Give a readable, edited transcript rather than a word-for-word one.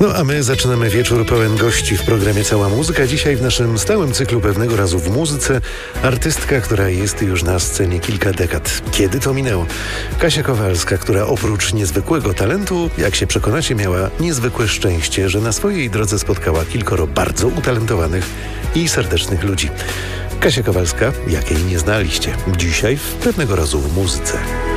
No a my zaczynamy wieczór pełen gości w programie Cała Muzyka. Dzisiaj w naszym stałym cyklu Pewnego razu w muzyce artystka, która jest już na scenie kilka dekad. Kiedy to minęło? Kasia Kowalska, która oprócz niezwykłego talentu, jak się przekonacie, miała niezwykłe szczęście, że na swojej drodze spotkała kilkoro bardzo utalentowanych i serdecznych ludzi. Kasia Kowalska, jakiej nie znaliście, dzisiaj w Pewnego razu w muzyce.